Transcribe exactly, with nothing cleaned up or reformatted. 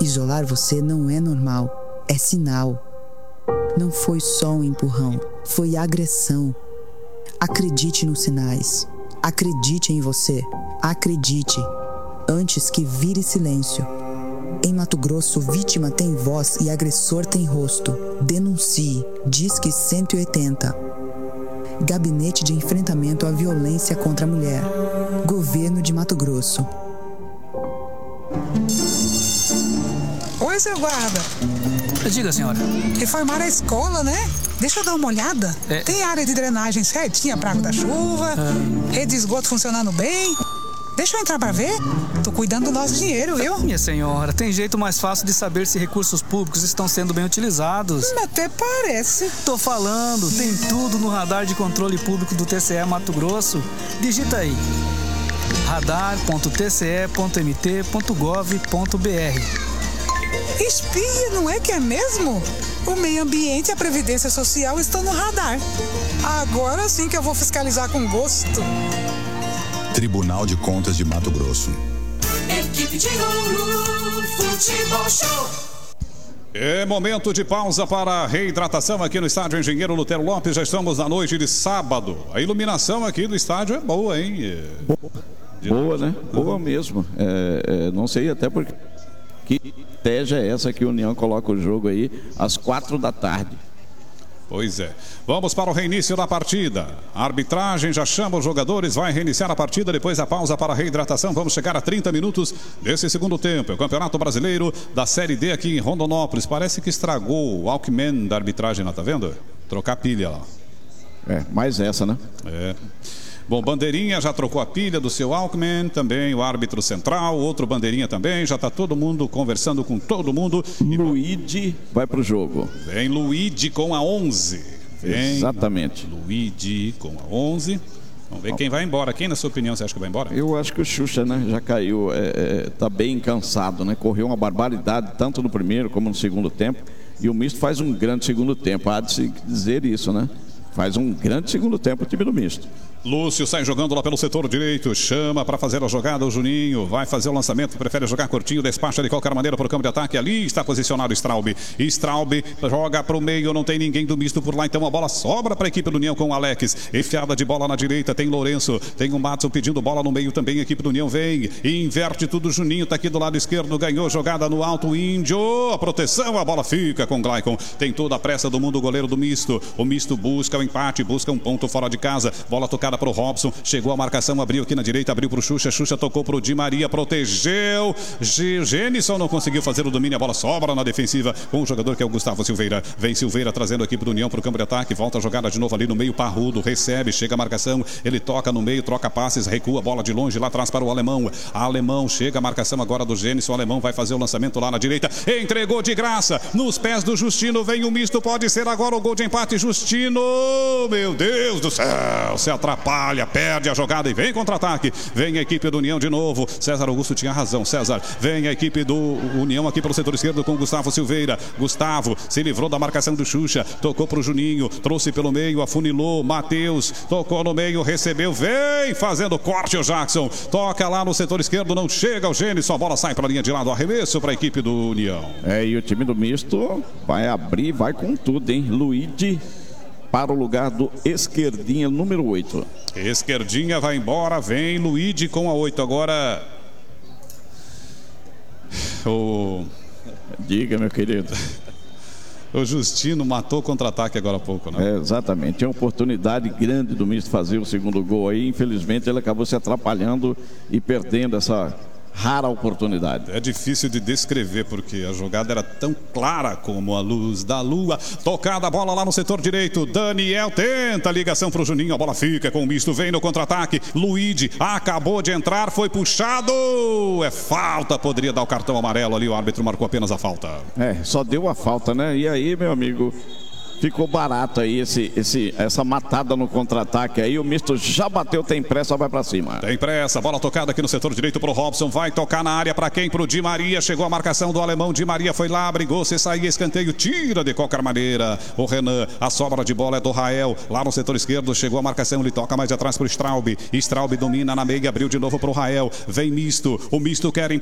Isolar você não é normal, é sinal. Não foi só um empurrão, foi agressão. Acredite nos sinais. Acredite em você. Acredite, antes que vire silêncio. Em Mato Grosso, vítima tem voz e agressor tem rosto. Denuncie. Disque cento e oitenta. Gabinete de Enfrentamento à Violência contra a Mulher. Governo de Mato Grosso. Oi, seu guarda. Diga, senhora. Reformaram a escola, né? Deixa eu dar uma olhada. É. Tem área de drenagem certinha pra água da chuva, Ah. rede de esgoto funcionando bem. Deixa eu entrar pra ver. Tô cuidando do nosso dinheiro, viu? Minha senhora, tem jeito mais fácil de saber se recursos públicos estão sendo bem utilizados. Até parece. Tô falando, tem tudo no radar de controle público do T C E Mato Grosso. Digita aí: radar ponto t c e ponto m t ponto gov ponto b r. Espia, não é que é mesmo? O meio ambiente e a previdência social estão no radar. Agora sim que eu vou fiscalizar com gosto. Tribunal de Contas de Mato Grosso. Equipe de Ouro Futebol Show. É momento de pausa para a reidratação aqui no estádio Engenheiro Lutero Lopes. Já estamos na noite de sábado. A iluminação aqui do estádio é boa, hein? Boa, né? Boa mesmo. É, é, não sei até porque que estratégia é essa que a União coloca o jogo aí às quatro da tarde. Pois é. Vamos para o reinício da partida. A arbitragem já chama os jogadores, vai reiniciar a partida depois da pausa para a reidratação. Vamos chegar a trinta minutos desse segundo tempo. É o Campeonato Brasileiro da Série D aqui em Rondonópolis. Parece que estragou o Walkman da arbitragem lá, tá vendo? Trocar pilha lá. É, mais essa, né? É. Bom, Bandeirinha já trocou a pilha do seu Walkman, também o árbitro central, outro Bandeirinha também, já está todo mundo conversando com todo mundo. Luigi vai para o jogo. Vem Luigi com a onze. Vem Exatamente. Luigi com a onze. Vamos ver quem vai embora. Quem, na sua opinião, você acha que vai embora? Eu acho que o Xuxa, né, já caiu, é, é, tá bem cansado, né? Correu uma barbaridade, tanto no primeiro como no segundo tempo. E o Misto faz um grande segundo tempo, há de se dizer isso, né? Faz um grande segundo tempo o time do Misto. Lúcio sai jogando lá pelo setor direito, chama para fazer a jogada o Juninho, vai fazer o lançamento, prefere jogar curtinho, despacha de qualquer maneira para o campo de ataque, ali está posicionado Straub, Straub joga para o meio, não tem ninguém do Misto por lá, então a bola sobra para a equipe do União com o Alex, enfiada de bola na direita, tem Lourenço, tem o Matson pedindo bola no meio também, a equipe do União vem, inverte tudo, Juninho está aqui do lado esquerdo, ganhou jogada no alto, Índio, a proteção, a bola fica com Glaicon, tem toda a pressa do mundo, o goleiro do Misto, o Misto busca o empate, busca um ponto fora de casa, bola tocada para o Robson, chegou a marcação, abriu aqui na direita, abriu para o Xuxa, Xuxa tocou para o Di Maria, protegeu, G Genison não conseguiu fazer o domínio, a bola sobra na defensiva com o jogador que é o Gustavo Silveira, vem Silveira trazendo a equipe do União para o campo de ataque, volta a jogada de novo ali no meio, Parrudo, recebe, chega a marcação, ele toca no meio, troca passes, recua a bola de longe lá atrás para o Alemão, Alemão, chega a marcação agora do Genison, o Alemão vai fazer o lançamento lá na direita, entregou de graça, nos pés do Justino, vem o Misto, pode ser agora o gol de empate, Justino, meu Deus do céu, se atrapalha, perde a jogada e vem contra-ataque, vem a equipe do União de novo, César Augusto tinha razão, César, vem a equipe do União aqui pelo setor esquerdo com o Gustavo Silveira, Gustavo se livrou da marcação do Xuxa, tocou pro Juninho, trouxe pelo meio, afunilou, Matheus, tocou no meio, recebeu, vem fazendo corte o Jackson, toca lá no setor esquerdo, não chega o Gênesis, a bola sai para a linha de lado, arremesso para a equipe do União. É, e o time do Misto vai abrir, vai com tudo, hein? Luigi para o lugar do Esquerdinha, número oito. Esquerdinha vai embora, vem Luigi com a oito. Agora o... Diga, meu querido. O Justino matou o contra-ataque agora há pouco, né? É, exatamente. Tinha uma oportunidade grande do Misto fazer o segundo gol aí. Infelizmente ele acabou se atrapalhando e perdendo essa rara oportunidade. É difícil de descrever porque a jogada era tão clara como a luz da lua. Tocada a bola lá no setor direito, Daniel tenta a ligação para o Juninho, a bola fica com o Misto, vem no contra-ataque, Luigi acabou de entrar, foi puxado, é falta, poderia dar o cartão amarelo ali, o árbitro marcou apenas a falta. É, só deu a falta, né? E aí, meu amigo, ficou barato aí esse, esse, essa matada no contra-ataque aí. O Misto já bateu, tem pressa, vai pra cima. Tem pressa, bola tocada aqui no setor direito pro Robson. Vai tocar na área pra quem? Pro Di Maria. Chegou a marcação do Alemão. Di Maria foi lá, brigou, se saía, escanteio, tira de qualquer maneira. O Renan, a sobra de bola é do Rael. Lá no setor esquerdo, chegou a marcação, ele toca mais atrás pro Straub. Straub domina na meia, abriu de novo pro Rael. Vem Misto, o Misto quer